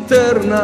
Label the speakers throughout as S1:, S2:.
S1: eterna.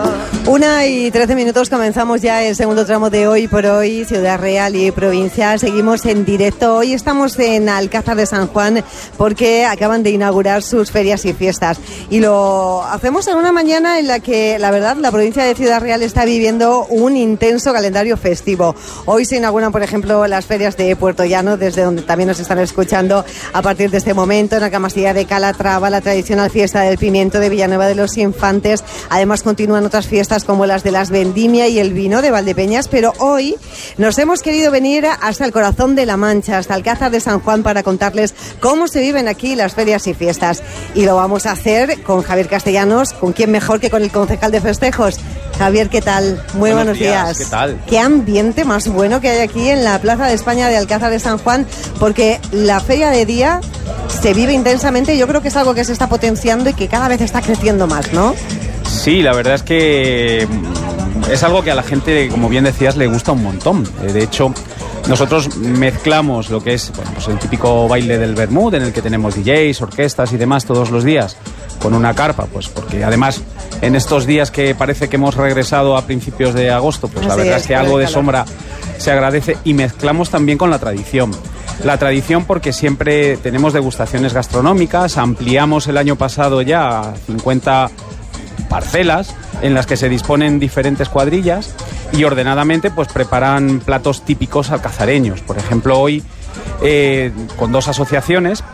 S2: 1:13, comenzamos ya el segundo tramo de Hoy por Hoy, Ciudad Real y provincia. Seguimos en directo. Hoy estamos en Alcázar de San Juan porque acaban de inaugurar sus ferias y fiestas. Y lo hacemos en una mañana en la que, la verdad, la provincia de Ciudad Real está viviendo un intenso calendario festivo. Hoy se inauguran, por ejemplo, las ferias de Puerto Llano, desde donde también nos están escuchando a partir de este momento. En Argamasilla de Calatrava, la tradicional fiesta del pimiento de Villanueva de los Infantes. Además, continúan otras fiestas como las de las Vendimia y el vino de Valdepeñas, pero hoy nos hemos querido venir hasta el corazón de la Mancha, hasta Alcázar de San Juan, para contarles cómo se viven aquí las ferias y fiestas. Y lo vamos a hacer con Javier Castellanos, con quién mejor que con el concejal de festejos. Javier, ¿qué tal? Muy buenos días.
S3: ¿Qué tal?
S2: Qué ambiente más bueno que hay aquí en la Plaza de España de Alcázar de San Juan, porque la feria de día se vive intensamente y yo creo que es algo que se está potenciando y que cada vez está creciendo más, ¿no?
S3: Sí, la verdad es que es algo que a la gente, como bien decías, le gusta un montón. De hecho, nosotros mezclamos lo que es, bueno, pues el típico baile del Bermud, en el que tenemos DJs, orquestas y demás todos los días, con una carpa, pues porque además en estos días que parece que hemos regresado a principios de agosto, pues la verdad es que algo de sombra se agradece, y mezclamos también con la tradición. La tradición porque siempre tenemos degustaciones gastronómicas, ampliamos el año pasado ya a 50 parcelas en las que se disponen diferentes cuadrillas y ordenadamente pues preparan platos típicos alcazareños. Por ejemplo, hoy con dos asociaciones,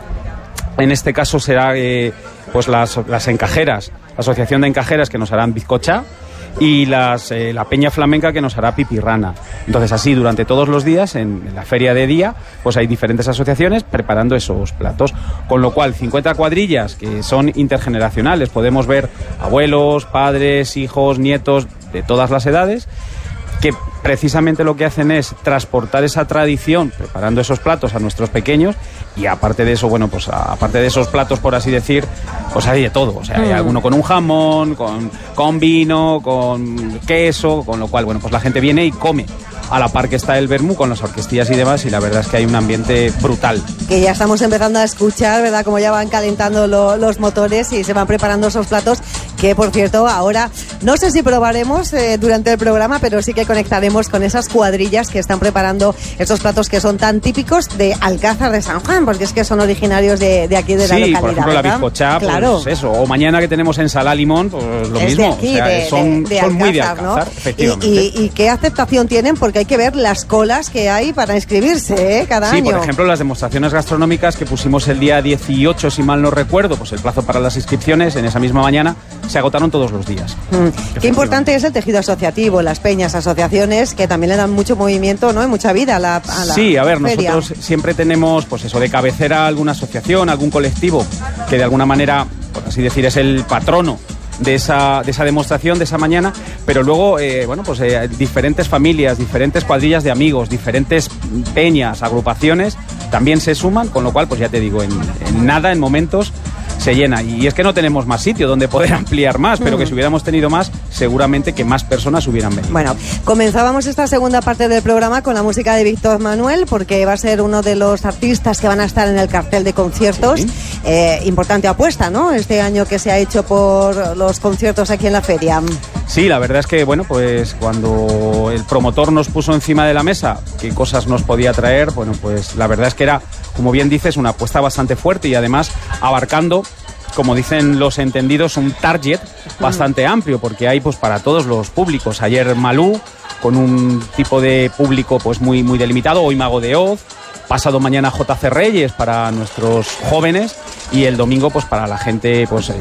S3: en este caso será pues las encajeras, la asociación de encajeras, que nos harán bizcocha, y la peña flamenca, que nos hará pipirrana. Entonces, así durante todos los días en la feria de día pues hay diferentes asociaciones preparando esos platos, con lo cual 50 cuadrillas que son intergeneracionales. Podemos ver abuelos, padres, hijos, nietos de todas las edades, que precisamente lo que hacen es transportar esa tradición preparando esos platos a nuestros pequeños. Y aparte de eso, bueno, pues aparte de esos platos, por así decir, pues hay de todo. O sea, hay alguno con un jamón, con vino, con queso, con lo cual, bueno, pues la gente viene y come. A la par que está el vermú con las orquestillas y demás, y la verdad es que hay un ambiente brutal.
S2: Que ya estamos empezando a escuchar, ¿verdad?, como ya van calentando los motores y se van preparando esos platos, que por cierto, ahora no sé si probaremos durante el programa, pero sí que conectaremos con esas cuadrillas que están preparando esos platos que son tan típicos de Alcázar de San Juan, porque es que son originarios de aquí, de la localidad.
S3: Sí, por ejemplo,
S2: ¿verdad?
S3: La bizcocha,
S2: claro.
S3: Pues eso, o mañana que tenemos ensalada limón, pues lo
S2: es
S3: mismo.
S2: De aquí,
S3: o sea, son
S2: Alcázar,
S3: muy de Alcázar,
S2: ¿no?
S3: efectivamente.
S2: ¿Y qué aceptación tienen? Porque hay que ver las colas que hay para inscribirse cada año.
S3: Sí, por ejemplo, las demostraciones gastronómicas que pusimos el día 18, si mal no recuerdo, pues el plazo para las inscripciones en esa misma mañana, se agotaron todos los días.
S2: Qué importante es el tejido asociativo, las peñas, asociaciones, que también le dan mucho movimiento, ¿no?, y mucha vida a la
S3: Sí, a ver,
S2: feria.
S3: nosotros siempre tenemos, pues eso, de cabecera alguna asociación, algún colectivo que de alguna manera, por así decir, es el patrono de esa demostración, de esa mañana, pero luego, diferentes familias, diferentes cuadrillas de amigos, diferentes peñas, agrupaciones, también se suman, con lo cual, pues ya te digo, en momentos se llena. Y es que no tenemos más sitio donde poder ampliar más, pero que si hubiéramos tenido más, seguramente que más personas hubieran venido.
S2: Bueno, comenzábamos esta segunda parte del programa con la música de Víctor Manuel, porque va a ser uno de los artistas que van a estar en el cartel de conciertos. Sí. Importante apuesta, ¿no?, este año que se ha hecho por los conciertos aquí en la feria.
S3: Sí, la verdad es que, bueno, pues cuando el promotor nos puso encima de la mesa qué cosas nos podía traer, bueno, pues la verdad es que era, como bien dices, una apuesta bastante fuerte y además abarcando, como dicen los entendidos, un target bastante amplio, porque hay pues para todos los públicos. Ayer Malú, con un tipo de público pues muy, muy delimitado, hoy Mago de Oz, pasado mañana JC Reyes para nuestros jóvenes, y el domingo pues para la gente pues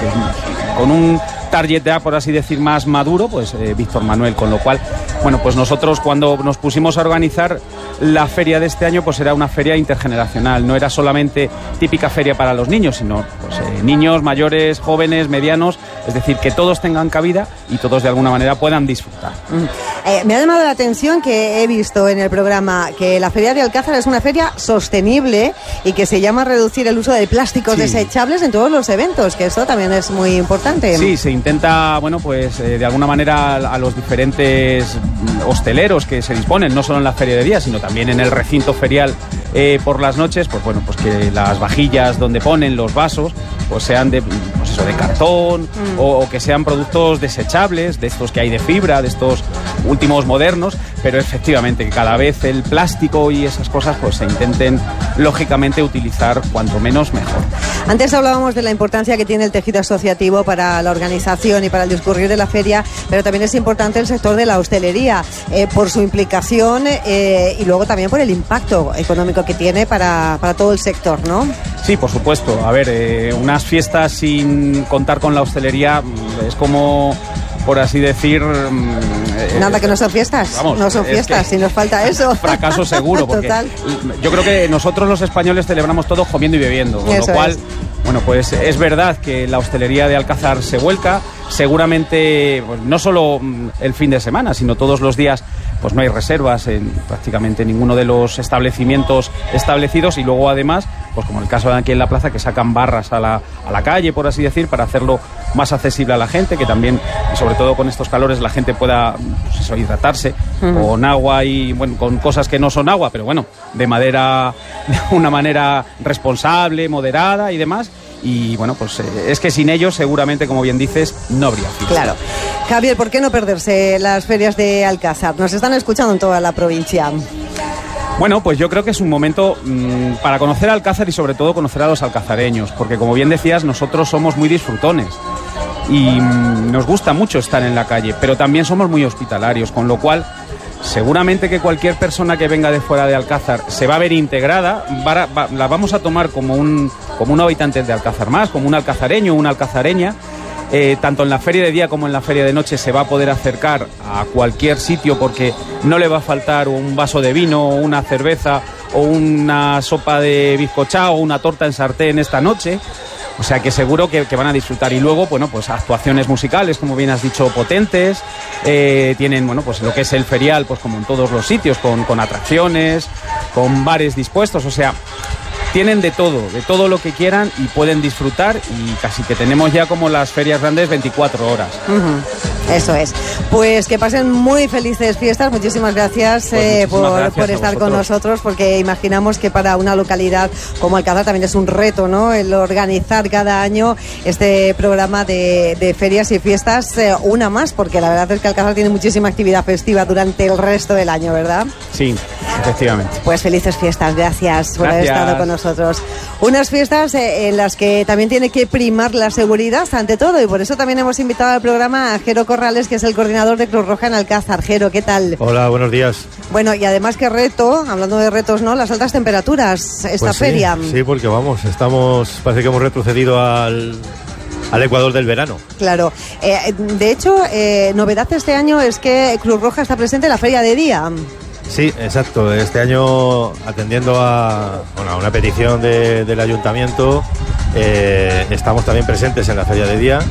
S3: con un target ya, por así decir, más maduro, pues Víctor Manuel, con lo cual, bueno, pues nosotros cuando nos pusimos a organizar la feria de este año, pues era una feria intergeneracional, no era solamente típica feria para los niños, sino pues, niños, mayores, jóvenes, medianos, es decir, que todos tengan cabida y todos de alguna manera puedan disfrutar.
S2: Me ha llamado la atención que he visto en el programa que la feria de Alcázar es una feria sostenible y que se llama reducir el uso de plásticos desechables en todos los eventos, que eso también es muy importante.
S3: Sí, se intenta, bueno, pues de alguna manera a los diferentes hosteleros que se disponen, no solo en la feria de día, sino también en el recinto ferial por las noches, pues bueno, pues que las vajillas donde ponen los vasos pues sean de, pues eso, de cartón o que sean productos desechables, de estos que hay de fibra, de estos últimos modernos, pero efectivamente que cada vez el plástico y esas cosas pues se intenten lógicamente utilizar cuanto menos mejor.
S2: Antes hablábamos de la importancia que tiene el tejido asociativo para la organización y para el discurrir de la feria, pero también es importante el sector de la hostelería por su implicación y luego también por el impacto económico que tiene para todo el sector, ¿no?
S3: Sí, por supuesto. A ver, unas fiestas sin contar con la hostelería es como, por así decir...
S2: nada, que no son fiestas.
S3: Vamos,
S2: no son fiestas, si nos falta eso.
S3: Fracaso seguro, porque
S2: Total.
S3: Yo creo que nosotros los españoles celebramos todo comiendo y bebiendo, con
S2: Eso
S3: lo cual...
S2: es.
S3: Bueno, pues es verdad que la hostelería de Alcázar se vuelca, seguramente pues, no solo el fin de semana, sino todos los días, pues no hay reservas en prácticamente ninguno de los establecimientos establecidos y luego además, pues como en el caso de aquí en la plaza, que sacan barras a la calle, por así decir, para hacerlo más accesible a la gente, que también, y sobre todo con estos calores, la gente pueda pues eso, hidratarse con agua y bueno, con cosas que no son agua, pero bueno, de una manera responsable, moderada y demás. Y bueno, pues es que sin ellos seguramente, como bien dices, no habría fiesta.
S2: Claro. Javier, ¿por qué no perderse las ferias de Alcázar? Nos están escuchando en toda la provincia.
S3: Bueno, pues yo creo que es un momento para conocer a Alcázar y sobre todo conocer a los alcazareños, porque como bien decías, nosotros somos muy disfrutones y nos gusta mucho estar en la calle, pero también somos muy hospitalarios, con lo cual seguramente que cualquier persona que venga de fuera de Alcázar se va a ver integrada, la vamos a tomar como un habitante de Alcázar más, como un alcazareño o una alcazareña. Tanto en la feria de día como en la feria de noche se va a poder acercar a cualquier sitio porque no le va a faltar un vaso de vino, una cerveza o una sopa de bizcochao o una torta en sartén esta noche. O sea que seguro que van a disfrutar. Y luego, bueno, pues actuaciones musicales, como bien has dicho, potentes. Tienen, bueno, pues lo que es el ferial, pues como en todos los sitios, con atracciones, con bares dispuestos. O sea, tienen de todo lo que quieran y pueden disfrutar y casi que tenemos ya como las ferias grandes 24 horas.
S2: Eso es. Pues que pasen muy felices fiestas. Muchísimas gracias, por estar con nosotros, porque imaginamos que para una localidad como Alcázar también es un reto, ¿no? El organizar cada año este programa de ferias y fiestas, una más, porque la verdad es que Alcázar tiene muchísima actividad festiva durante el resto del año, ¿verdad?
S3: Sí, efectivamente.
S2: Pues felices fiestas, gracias por haber estado con nosotros. Unas fiestas en las que también tiene que primar la seguridad ante todo, y por eso también hemos invitado al programa a Jero Corrales, que es el coordinador de Cruz Roja en Alcázar. Jero, ¿qué tal?
S1: Hola, buenos días.
S2: Bueno, y además qué reto, hablando de retos, ¿no? Las altas temperaturas, esta
S1: pues
S2: feria.
S1: Sí, porque vamos, parece que hemos retrocedido al Ecuador del verano.
S2: Claro. De hecho, novedad este año es que Cruz Roja está presente en la feria de día.
S1: Sí, exacto. Este año, atendiendo a una petición del ayuntamiento, estamos también presentes en la feria de día.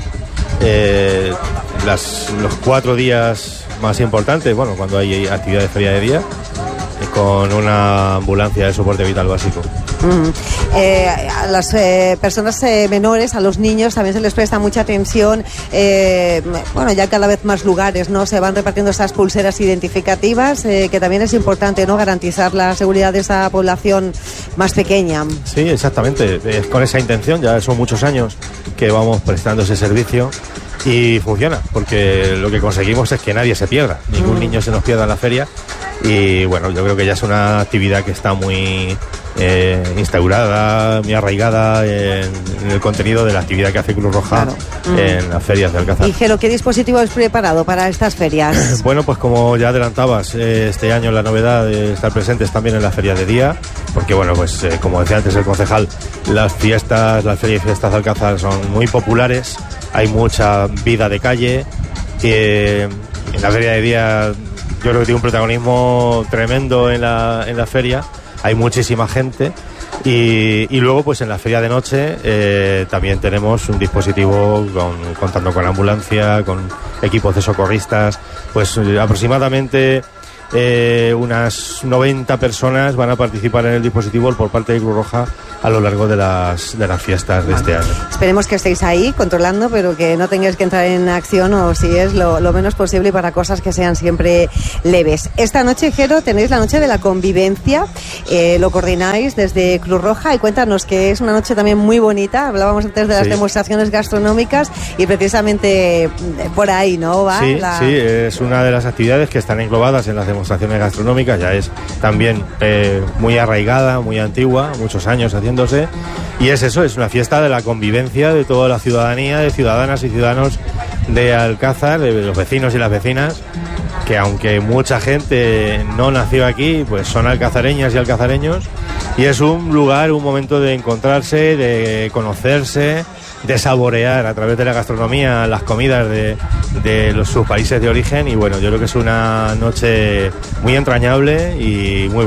S1: Los 4 días más importantes, bueno, cuando hay actividad de feria de día, con una ambulancia de soporte vital básico.
S2: A las personas menores, a los niños también se les presta mucha atención. Bueno, ya cada vez más lugares, ¿no? Se van repartiendo esas pulseras identificativas, que también es importante, ¿no? Garantizar la seguridad de esa población más pequeña.
S1: Sí, exactamente. Con esa intención, ya son muchos años que vamos prestando ese servicio. Y funciona, porque lo que conseguimos es que nadie se pierda, ningún niño se nos pierda en la feria. Y bueno, yo creo que ya es una actividad que está muy instaurada, muy arraigada en el contenido de la actividad que hace Cruz Roja, claro, en las ferias de Alcázar.
S2: Y Jero, ¿qué dispositivo has preparado para estas ferias?
S1: Bueno, pues como ya adelantabas, este año la novedad de estar presentes también en la feria de día, porque bueno, pues como decía antes el concejal, las ferias y fiestas de Alcázar son muy populares, hay mucha vida de calle, en la feria de día yo creo que tiene un protagonismo tremendo en la feria, hay muchísima gente y luego pues en la feria de noche también tenemos un dispositivo contando con ambulancia, con equipos de socorristas, pues aproximadamente unas 90 personas van a participar en el dispositivo por parte de Cruz Roja a lo largo de las fiestas de este año.
S2: Esperemos que estéis ahí controlando, pero que no tengáis que entrar en acción, o si es lo menos posible, para cosas que sean siempre leves. Esta noche, Jero, tenéis la noche de la convivencia, lo coordináis desde Cruz Roja, y cuéntanos que es una noche también muy bonita. Hablábamos antes de las demostraciones gastronómicas y precisamente por ahí, ¿no? ¿Va?
S1: Sí, es una de las actividades que están englobadas en las demostraciones gastronómicas. Ya es también muy arraigada, muy antigua, muchos años haciéndose, y es eso, es una fiesta de la convivencia de toda la ciudadanía, de ciudadanas y ciudadanos de Alcázar, de los vecinos y las vecinas, que aunque mucha gente no nació aquí, pues son alcazareñas y alcazareños, y es un lugar, un momento de encontrarse, de conocerse, de saborear a través de la gastronomía las comidas de sus países de origen. Y bueno, yo creo que es una noche muy entrañable y muy